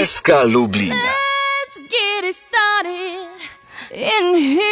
SK Lublin. Let's get it started in here.